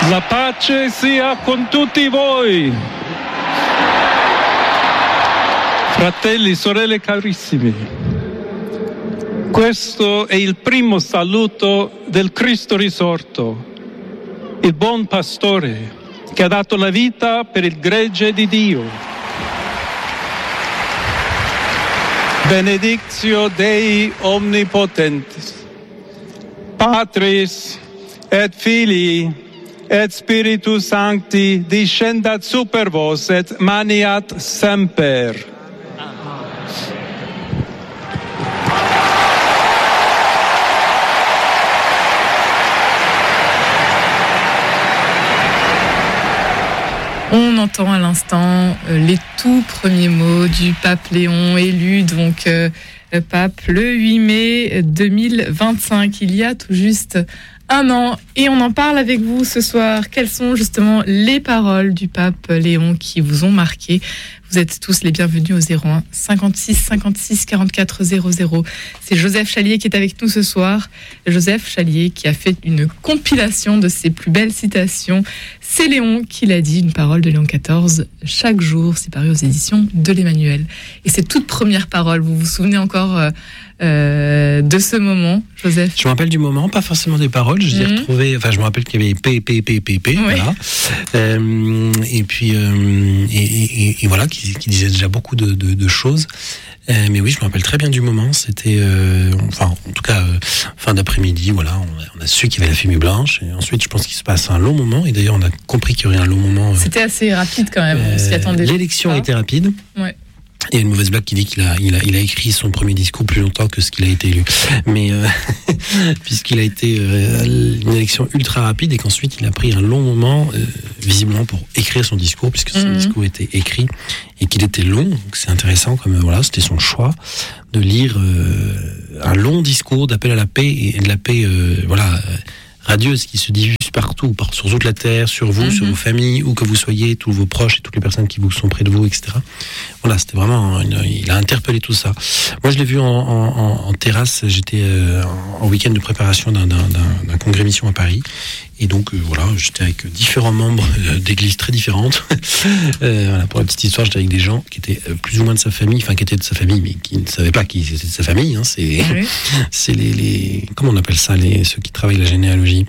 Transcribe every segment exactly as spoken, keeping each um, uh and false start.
La pace sia con tutti voi. Fratelli, sorelle carissimi, questo è il primo saluto del Cristo risorto, il buon pastore che ha dato la vita per il gregge di Dio. Benedictio Dei Omnipotentis, Patris et Filii et Spiritus Sancti discendat super vos et maniat semper. On entend à l'instant euh, les tout premiers mots du pape Léon, élu donc euh, pape le huit mai deux mille vingt-cinq, il y a tout juste un an. Et on en parle avec vous ce soir. Quelles sont justement les paroles du pape Léon qui vous ont marqué ? Vous êtes tous les bienvenus au zéro un cinquante-six cinquante-six quarante-quatre zéro zéro. C'est Joseph Chalier qui est avec nous ce soir. Joseph Chalier qui a fait une compilation de ses plus belles citations. C'est Léon qui l'a dit, une parole de Léon quatorze chaque jour. C'est paru aux éditions de l'Emmanuel. Et ces toutes premières paroles, vous vous souvenez encore euh, euh, de ce moment, Joseph ? Je me rappelle du moment, pas forcément des paroles. Je les ai Mmh. retrouvées. Enfin, je me rappelle qu'il y avait P, P, P, P, P. Oui. Voilà. Euh, et puis, euh, et, et, et voilà, qui, qui disait déjà beaucoup de, de, de choses. Euh, mais oui, je me rappelle très bien du moment. C'était, euh, enfin, en tout cas, euh, fin d'après-midi. Voilà, on a, on a su qu'il y avait la fumée blanche. Et ensuite, je pense qu'il se passe un long moment. Et d'ailleurs, on a compris qu'il y aurait un long moment. Euh, C'était assez rapide quand même. On s'y attendait. L'élection pas. a été rapide. Ouais. Il y a une mauvaise blague qui dit qu'il a, il a, il a écrit son premier discours plus longtemps que ce qu'il a été élu. Mais euh, puisqu'il a été euh, une élection ultra rapide et qu'ensuite il a pris un long moment, euh, visiblement pour écrire son discours, puisque son Mmh. discours était écrit et qu'il était long. Donc c'est intéressant, comme voilà, c'était son choix de lire euh, un long discours d'appel à la paix et de la paix, euh, voilà. Euh, radieuse qui se diffuse partout, par, sur toute la terre, sur vous, Mm-hmm. sur vos familles, où que vous soyez, tous vos proches et toutes les personnes qui vous sont près de vous, et cetera. Voilà, c'était vraiment, une, il a interpellé tout ça. Moi, je l'ai vu en, en, en terrasse. J'étais euh, en week-end de préparation d'un, d'un, d'un, d'un congrès mission à Paris. Et donc, euh, voilà, j'étais avec différents membres euh, d'églises très différentes. euh, voilà, pour la petite histoire, j'étais avec des gens qui étaient euh, plus ou moins de sa famille, enfin, qui étaient de sa famille, mais qui ne savaient pas qui était de sa famille. Hein, c'est, Oui. c'est les, les, comment on appelle ça, les, ceux qui travaillent la généalogie.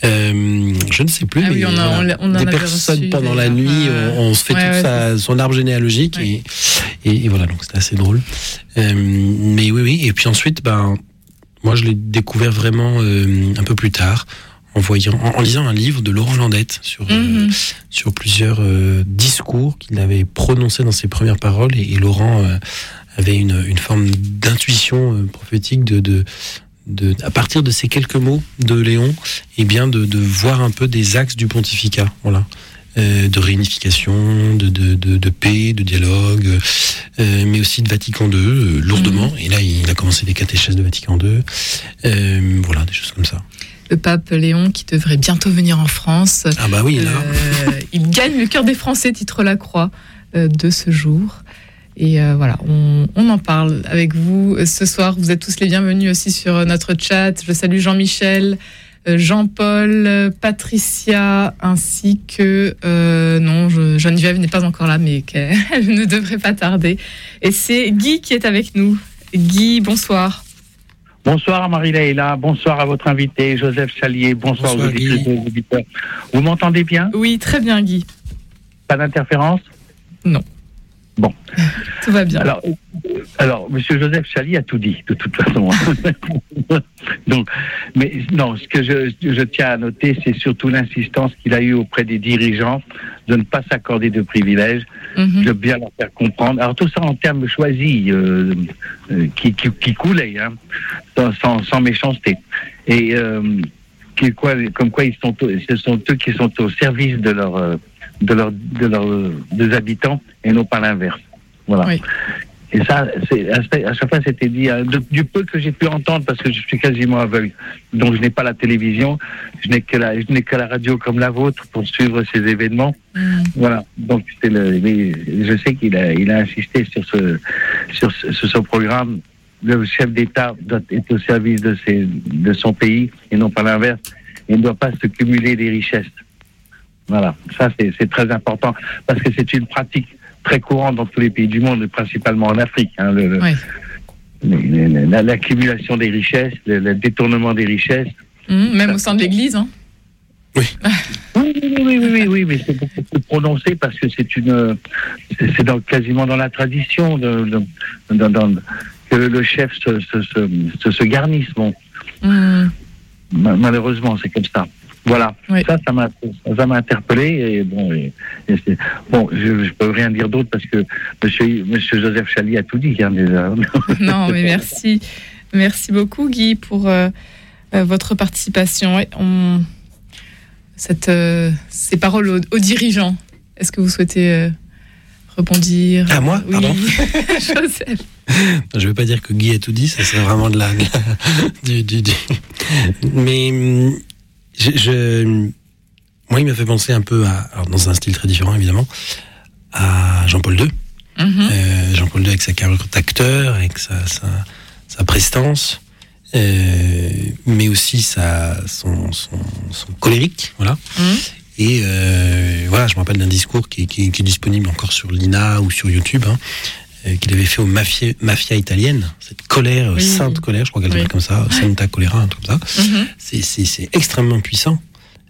Euh, je ne sais plus, Ah mais oui, on a- voilà, on l'a- on en des avait personnes reçu, pendant la d'ailleurs. nuit, Euh, on, on se fait ouais, tout ouais, sa, son arbre généalogique Ouais. et, et, et voilà, donc c'était assez drôle. Euh, mais oui, oui, et puis ensuite, ben, moi je l'ai découvert vraiment euh, un peu plus tard. En, voyant, en, en lisant un livre de Laurent Landette sur, Mhm. euh, sur plusieurs euh, discours qu'il avait prononcés dans ses premières paroles. Et, et Laurent euh, avait une, une forme d'intuition euh, prophétique de, de, de, à partir de ces quelques mots de Léon, et bien de, de voir un peu des axes du pontificat. Voilà. Euh, de réunification, de, de, de, de paix, de dialogue, euh, mais aussi de Vatican deux, euh, lourdement. Mmh. Et là, il a commencé des catéchèses de Vatican deux. Euh, voilà, des choses comme ça. Le pape Léon qui devrait bientôt venir en France. Ah bah oui, là. Euh, il gagne le cœur des Français, titre La Croix, euh, de ce jour. Et euh, voilà, on, on en parle avec vous ce soir. Vous êtes tous les bienvenus aussi sur notre chat. Je salue Jean-Michel, Jean-Paul, Patricia, ainsi que... Euh, non, je, Geneviève n'est pas encore là, mais qu'elle ne devrait pas tarder. Et c'est Guy qui est avec nous. Guy, bonsoir. Bonsoir Marie-Leila, bonsoir à votre invité Joseph Chalier, bonsoir, bonsoir aux auditrices et aux auditeurs. Vous m'entendez bien ? Oui, très bien Guy. Pas d'interférence ? Non. Bon. Tout va bien. Alors, alors, Monsieur Joseph Chalier a tout dit, de toute façon. Donc, mais non, ce que je, je tiens à noter, c'est surtout l'insistance qu'il a eue auprès des dirigeants de ne pas s'accorder de privilèges, mm-hmm. de bien leur faire comprendre. Alors tout ça en termes choisis, euh, euh, qui, qui, qui coulaient, hein, sans, sans méchanceté. Et euh, qui, quoi, comme quoi ils sont, ce sont eux qui sont au service de leurs euh, de leurs de leurs des habitants et non pas l'inverse. Voilà. Oui. Et ça, c'est, à chaque fois, c'était dit, de, du peu que j'ai pu entendre, parce que je suis quasiment aveugle, donc je n'ai pas la télévision, je n'ai que la, je n'ai que la radio comme la vôtre pour suivre ces événements. Mmh. Voilà. Donc, c'est le, je sais qu'il a, il a insisté sur ce, sur ce, sur ce programme. Le chef d'État doit être au service de ses, de son pays et non pas l'inverse. Il ne doit pas se cumuler des richesses. Voilà, ça c'est, c'est très important parce que c'est une pratique très courante dans tous les pays du monde, et principalement en Afrique. Hein, le, ouais. le, le, l'accumulation des richesses, le, le détournement des richesses. Mmh, même ça, au sein de l'Église, hein. Oui. oui, oui, oui, oui, oui, oui, mais c'est beaucoup plus prononcé parce que c'est une, c'est, c'est dans, quasiment dans la tradition de, de, de, de, que le chef se, se, se, se, se garnisse. Bon. Mmh. Malheureusement, c'est comme ça. Voilà, oui. ça, ça m'a, ça m'a interpellé et bon, et, et c'est, bon, je, je peux rien dire d'autre parce que Monsieur, Monsieur Joseph Chali a tout dit, hein, déjà. Non, mais merci, merci beaucoup, Guy, pour euh, euh, votre participation. On... Cette, euh, ces paroles aux, aux dirigeants. Est-ce que vous souhaitez euh, rebondir? À moi, oui. Pardon. Joseph. Je ne veux pas dire que Guy a tout dit, ça serait vraiment de la, de la du, du, du. Mais je, je, moi, il m'a fait penser un peu à, alors dans un style très différent évidemment, à Jean-Paul deux. Mm-hmm. Euh, Jean-Paul deux avec sa carrière d'acteur, avec sa, sa, sa prestance. Euh, mais aussi sa, son, son, son colérique, voilà. Mmh. Et euh, voilà, je me rappelle d'un discours qui, qui, qui est disponible encore sur l'I N A ou sur YouTube, hein, euh, qu'il avait fait aux mafia, mafia italienne, cette colère, oui, sainte oui. colère, je crois qu'elle s'appelle oui. comme ça, Santa Colera, un truc comme ça. Mmh. C'est, c'est, c'est extrêmement puissant.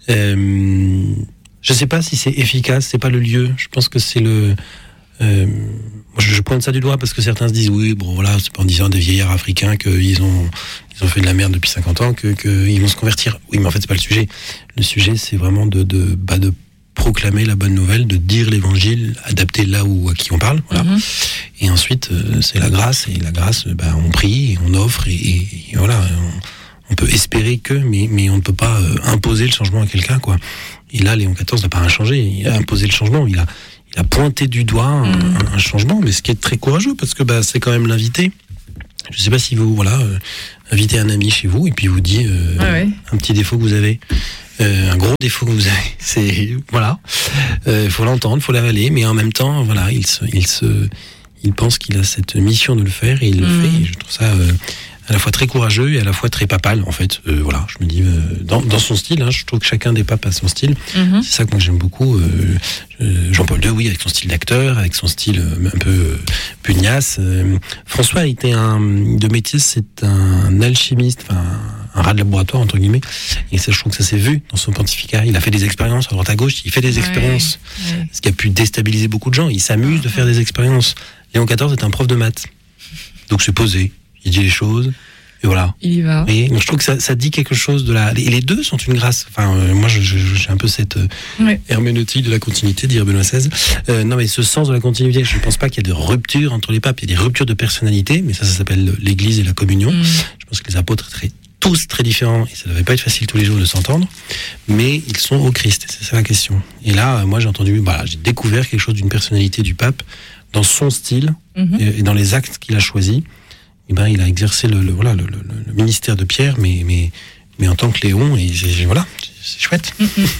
Euh, je sais pas si c'est efficace, c'est pas le lieu. Je pense que c'est le. Euh, je, je pointe ça du doigt parce que certains se disent oui, bon voilà, c'est pas en disant des vieillards africains qu'ils ont, ils ont fait de la merde depuis cinquante ans que, que ils vont se convertir. Oui, mais en fait c'est pas le sujet. Le sujet c'est vraiment de de bah, de proclamer la bonne nouvelle, de dire l'évangile, adapté là où à qui on parle, voilà. Mm-hmm. Et ensuite euh, c'est la grâce et la grâce, bah, on prie, et on offre et, et, et voilà, on, on peut espérer que, mais mais on ne peut pas euh, imposer le changement à quelqu'un, quoi. Et là, Léon quatorze n'a pas rien changé, il a imposé le changement, il a Il a pointé du doigt un, mmh. un, un changement, mais ce qui est très courageux, parce que bah, c'est quand même l'invité. Je ne sais pas si vous voilà, euh, invitez un ami chez vous et puis vous dit euh, ah ouais. un petit défaut que vous avez, euh, un gros défaut que vous avez. C'est voilà, il euh, faut l'entendre, il faut l'avaler, mais en même temps, voilà, il se, il se, il pense qu'il a cette mission de le faire et il mmh. le fait. Et je trouve ça euh, à la fois très courageux et à la fois très papal, en fait. Euh, voilà, je me dis, euh, dans, dans son style, hein, je trouve que chacun des papes a son style. Mm-hmm. C'est ça que moi j'aime beaucoup. Euh, euh, Jean-Paul deux, oui, avec son style d'acteur, avec son style euh, un peu euh, pugnace. Euh, François était un, de métier, c'est un alchimiste, enfin, un rat de laboratoire, entre guillemets. Et ça, je trouve que ça s'est vu dans son pontificat. Il a fait des expériences à droite à gauche, il fait des ouais, expériences. Ouais. Ce qui a pu déstabiliser beaucoup de gens. Il s'amuse de faire des expériences. Léon quatorze est un prof de maths. Donc c'est posé. Il dit les choses, et voilà. Il y va. Et donc je trouve que ça, ça dit quelque chose de la. Et les deux sont une grâce. Enfin, euh, moi, je, je, j'ai un peu cette euh, ouais. herméneutique de la continuité, dire Benoît seize. Euh, non, mais ce sens de la continuité, je ne pense pas qu'il y ait de rupture entre les papes. Il y a des ruptures de personnalité, mais ça, ça s'appelle l'Église et la communion. Mm. Je pense que les apôtres étaient tous très différents, et ça ne devait pas être facile tous les jours de s'entendre, mais ils sont au Christ, c'est ça la question. Et là, moi, j'ai entendu, voilà, j'ai découvert quelque chose d'une personnalité du pape dans son style mm-hmm. et, et dans les actes qu'il a choisis. Eh ben, il a exercé le, le, voilà, le, le, le ministère de Pierre, mais, mais, mais en tant que Léon, et c'est, voilà, c'est chouette.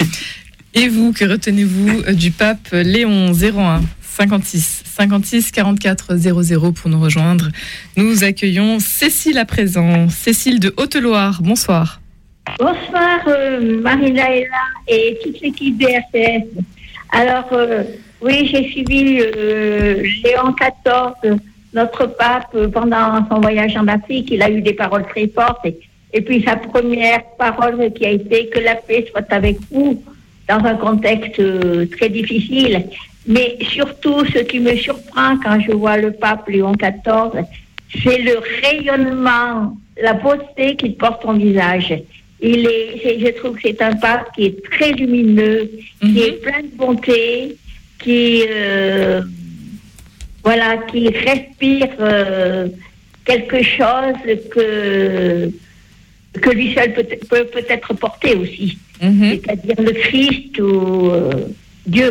Et vous, que retenez-vous du pape Léon? Zéro un cinquante-six cinquante-six quarante-quatre zéro zéro pour nous rejoindre. Nous accueillons Cécile à présent. Cécile de Haute-Loire, bonsoir. Bonsoir euh, Marina-Ella et toute l'équipe B R T S. Alors, euh, oui, j'ai suivi euh, Léon quatorze, notre pape, pendant son voyage en Afrique. Il a eu des paroles très fortes. Et, et puis sa première parole qui a été « Que la paix soit avec vous » dans un contexte euh, très difficile. Mais surtout, ce qui me surprend quand je vois le pape Léon quatorze, c'est le rayonnement, la beauté qu'il porte en visage. Il est, c'est, je trouve que c'est un pape qui est très lumineux, mm-hmm. qui est plein de bonté, qui... Euh, Voilà, qui respire euh, quelque chose que, que lui seul peut, peut peut-être porter aussi. Mm-hmm. C'est-à-dire le Christ ou euh, Dieu.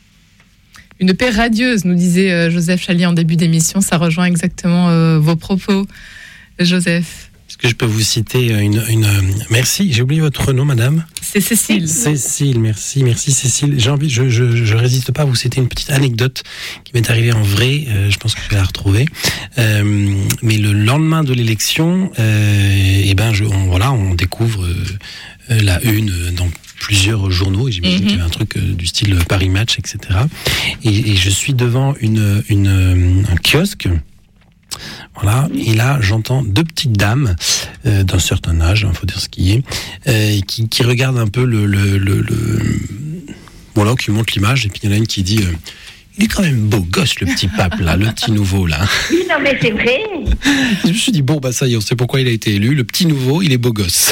Une paix radieuse, nous disait euh, Joseph Chali en début d'émission. Ça rejoint exactement euh, vos propos, Joseph. Est-ce que je peux vous citer une... une merci, j'ai oublié votre nom, madame. C'est Cécile. Cécile, merci, merci Cécile. J'ai envie, je, je, je résiste pas à vous citer une petite anecdote qui m'est arrivée en vrai. Euh, je pense que je vais la retrouver. Euh, mais le lendemain de l'élection, euh, et ben, je, on, voilà, on découvre euh, la une dans plusieurs journaux, et j'imagine mm-hmm. qu'il y avait un truc euh, du style Paris Match, et cetera. Et, et je suis devant une, une, un kiosque. Voilà, et là j'entends deux petites dames euh, d'un certain âge, il faut dire ce qui est, euh, qui, qui regardent un peu le, le, le, le... voilà, qui montrent l'image, et puis il y en a une qui dit euh, il est quand même beau gosse le petit pape là, le petit nouveau là. Oui, non mais c'est vrai. Je me suis dit bon bah ça y est, on sait pourquoi il a été élu, le petit nouveau, il est beau gosse.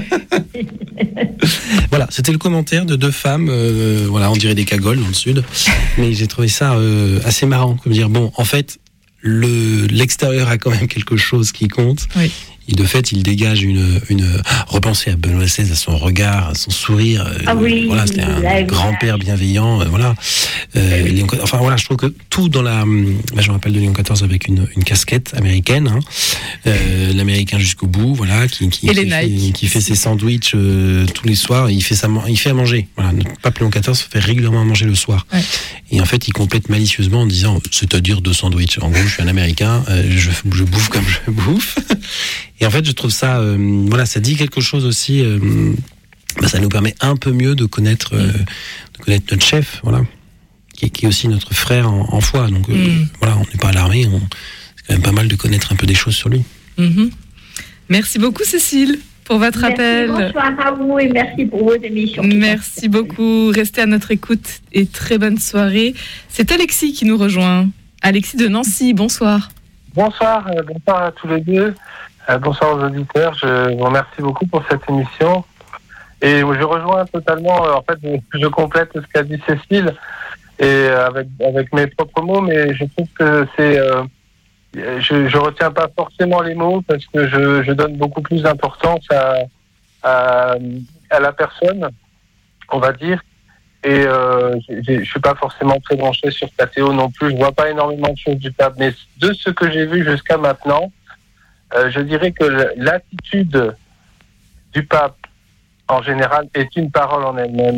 Voilà, c'était le commentaire de deux femmes, euh, voilà, on dirait des cagoles dans le sud, mais j'ai trouvé ça euh, assez marrant, comme dire bon, en fait. Le, l'extérieur a quand même quelque chose qui compte. Oui. Et de fait, il dégage une, une... Repensez à Benoît seize, à son regard, à son sourire. Ah euh, oui, voilà, c'était un grand-père bienveillant. Euh, voilà. Euh, oui. Léon, enfin, voilà, je trouve que tout dans la... Là, je me rappelle de Léon quatorze avec une, une casquette américaine. Hein, euh, l'américain jusqu'au bout, voilà, qui, qui, qui, fait, qui fait ses sandwichs euh, tous les soirs. Il fait, sa, il fait à manger. Voilà, notre pape Léon quatorze fait régulièrement à manger le soir. Ouais. Et en fait, il complète malicieusement en disant, c'est-à-dire deux sandwichs. En gros, je suis un américain, euh, je, je bouffe comme je bouffe. Et en fait, je trouve ça, euh, voilà, ça dit quelque chose aussi. Euh, bah, ça nous permet un peu mieux de connaître, euh, de connaître notre chef, voilà, qui est, qui est aussi notre frère en, en foi. Donc, euh, mm. voilà, on n'est pas alarmé. On, c'est quand même pas mal de connaître un peu des choses sur lui. Mm-hmm. Merci beaucoup, Cécile, pour votre merci, appel. Bonsoir à vous et merci pour vos émissions. Merci beaucoup. Restez à notre écoute et très bonne soirée. C'est Alexis qui nous rejoint. Alexis de Nancy, bonsoir. Bonsoir, euh, bonsoir à tous les deux. Euh, bonsoir aux auditeurs, je vous remercie beaucoup pour cette émission. Et je rejoins totalement, euh, en fait, je, je complète ce qu'a dit Cécile, et euh, avec, avec mes propres mots, mais je trouve que c'est... Euh, je, je retiens pas forcément les mots, parce que je, je donne beaucoup plus d'importance à, à, à la personne, on va dire. Et euh, je suis pas forcément très branché sur Théo non plus, je vois pas énormément de choses du pape, mais de ce que j'ai vu jusqu'à maintenant, Euh, je dirais que l'attitude du pape, en général, est une parole en elle-même.